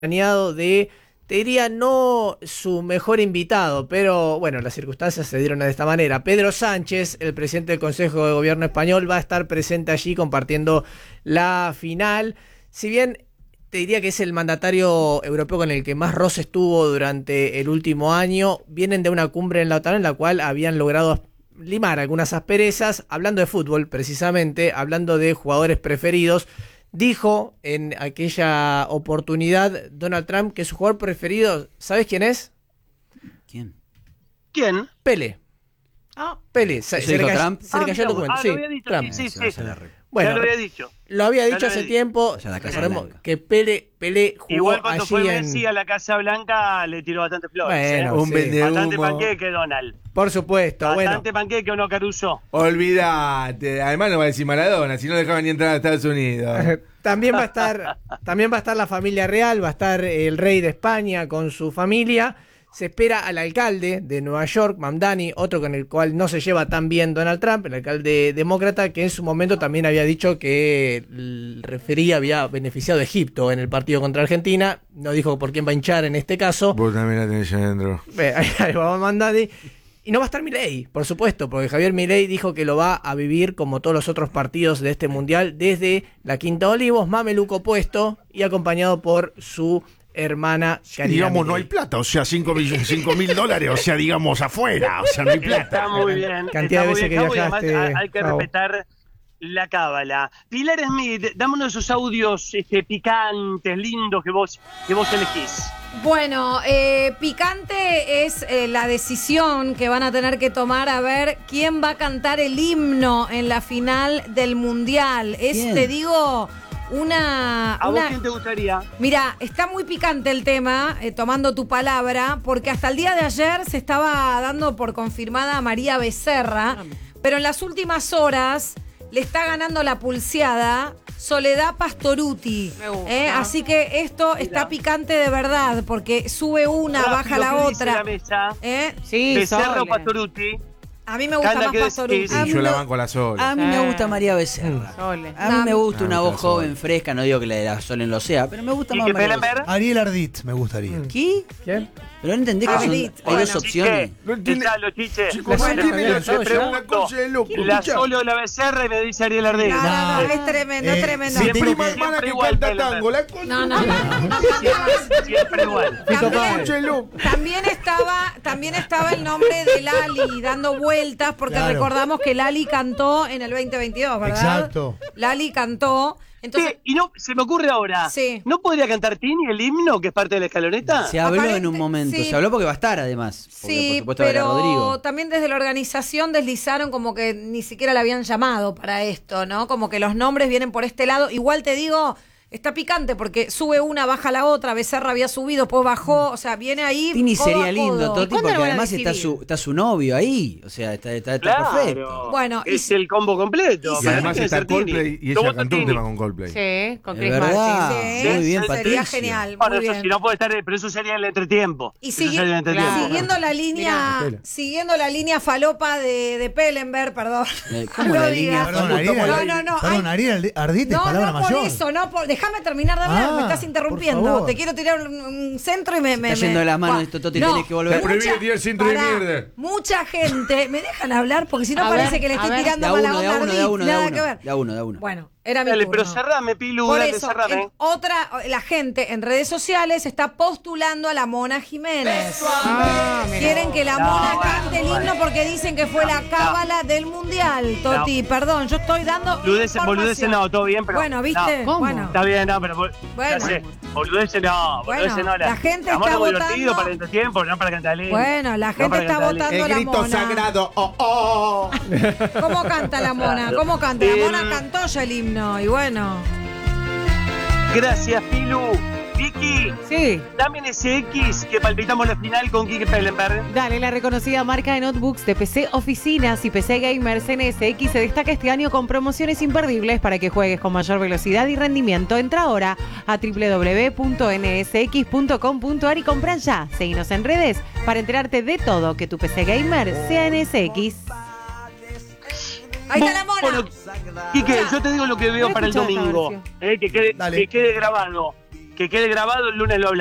de, te diría, no su mejor invitado, pero bueno, las circunstancias se dieron de esta manera. Pedro Sánchez, el presidente del Consejo de Gobierno español, va a estar presente allí compartiendo la final. Si bien te diría que es el mandatario europeo con el que más roces tuvo durante el último año, vienen de una cumbre en la OTAN en la cual habían logrado limar algunas asperezas, hablando de fútbol precisamente, hablando de jugadores preferidos. Dijo en aquella oportunidad Donald Trump que su jugador preferido, ¿sabes quién es? ¿Quién? Pelé. Pelé. Se le cayó el documento. Lo había dicho, Trump. sí. Bueno, ya lo había dicho. Lo había dicho hace tiempo. Recordemos que Pelé jugó igual cuando allí fue Messi a la Casa Blanca le tiró bastante flores. Bueno, bastante panqueque, Donald. Por supuesto, bastante panqueque o no, Caruso. Olvídate, además no va a decir Maradona, si no dejaban ni entrar a Estados Unidos. También va a estar la familia real, va a estar el rey de España con su familia. Se espera al alcalde de Nueva York, Mamdani, otro con el cual no se lleva tan bien Donald Trump, el alcalde demócrata, que en su momento también había dicho que el referí había beneficiado a Egipto en el partido contra Argentina. No dijo por quién va a hinchar en este caso. Vos también la tenés adentro. Ahí va Mamdani. Y no va a estar Milei, por supuesto, porque Javier Milei dijo que lo va a vivir como todos los otros partidos de este mundial desde la Quinta de Olivos, mameluco puesto y acompañado por su hermana Karina digamos, Milei. no hay plata, o sea, $5.000, o sea, digamos, afuera, o sea, no hay plata. Está muy bien. Cantidad de veces que viajaste. Además, hay que respetar la cábala. Pilar Smith, dame uno de esos audios picantes, lindos que vos elegís. Bueno, picante es la decisión que van a tener que tomar a ver quién va a cantar el himno en la final del Mundial. Es, te digo, ¿A vos quién te gustaría? Mira, está muy picante el tema, tomando tu palabra, porque hasta el día de ayer se estaba dando por confirmada a María Becerra, pero en las últimas horas le está ganando la pulseada Soledad Pastorutti. Así que esto está picante de verdad, porque sube una, baja la otra. Sí, Becerra o Pastorutti. A mí me gusta más Pastorutti. Yo la banco a la Sole. A mí me gusta María Becerra. A mí me gusta una voz joven, fresca. No digo que la de la Sole lo sea, pero me gusta más María Becerra. Ariel Ardit me gustaría. ¿Qué? ¿Quién? Pero no entendés que hay dos opciones. No entiende. Chicos, no entiende una cosa de loco. La Sole o la Becerra y me dice Ariel Ardit. No, es tremendo, es tremendo. Mi prima hermana que canta tango, la cosa. No. Siempre igual. También estaba el nombre de Lali dando vueltas, porque recordamos que Lali cantó en el 2022, ¿verdad? Exacto. Lali cantó. Entonces, y no, se me ocurre ahora. Sí. ¿No podría cantar Tini el himno, que es parte de la escaloneta? Se habló en un momento. Sí. Se habló porque va a estar, además. Porque, sí, por supuesto, era Rodrigo. pero también desde la organización deslizaron como que ni siquiera la habían llamado para esto, ¿no? Como que los nombres vienen por este lado. Igual te digo, está picante porque sube una, baja la otra. Becerra había subido, después bajó. O sea, viene ahí. Tini codo sería a lindo, codo. Toti, porque además está su novio ahí. O sea, está perfecto. Bueno, es el combo completo. Y además está Coldplay y ella cantó un tema con Coldplay. Sí, con Es Chris verdad. Martin. Sí, Muy bien, sería Patricia. genial. Bueno, Muy eso bien. sí, no puede estar, pero eso sería el entretiempo. Y siguiendo siguiendo la línea falopa de Pellenberg, perdón. ¿Cómo No la digas. línea? Perdón, Ariel, No. Perdón, Ariel Ardit es palabra No, mayor. por eso, déjame terminar de hablar, me estás interrumpiendo. por favor. Te quiero tirar un centro y me Está yendo de las manos esto, Toti, tenés que volver. Te prohibí el día del centro de mierda. Mucha gente, ¿me dejan hablar? Porque si no A parece ver, que le estoy a ver. tirando Da mala uno, onda da a uno, Ardit, da uno, nada da que uno. ver. Da uno. Bueno, era mi Dale, turno. pero cerrame, Pilu, Por dale, eso, cerrame. la gente en redes sociales está postulando a la Mona Jiménez. Quieren que la Mona cante el himno porque dicen que fue la cábala del Mundial. Toti, perdón, yo estoy dando Boludeces no, todo bien, pero... Bueno, ¿viste? No. ¿Cómo? Bueno. Está bien, no, pero... Bueno. Ya sé, boludeces no, Bueno, no. la gente Estamos está divertido votando- para el entretiempo, no para cantar el himno. Bueno, la gente para está cantar el himno. votando El la grito Mona. sagrado. ¡Oh! ¿Cómo canta la Mona? ¿Cómo canta? La Mona cantó ya el himno y bueno. Gracias, Pilu. Vicky, Sí. dame en ese X que palpitamos la final con Quique Pellenberg. Dale, la reconocida marca de notebooks de PC Oficinas y PC Gamers NSX se destaca este año con promociones imperdibles para que juegues con mayor velocidad y rendimiento. Entra ahora a www.nsx.com.ar y compra ya. Seguinos en redes para enterarte de todo, que tu PC Gamer sea NSX. Ahí está la Mona. Bueno, Quique, yo te digo lo que veo No he para el escuchado esta domingo. versión. Que Dale. quede grabado. que quede grabado, el lunes lo hablamos.